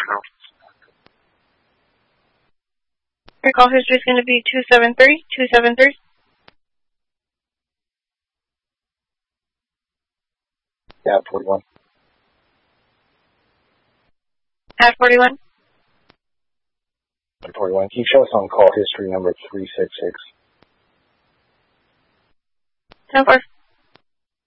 Your call history is going to be 273-273. Yeah, 41. At 41. 41. Can you show us on call history number 366? 10-4.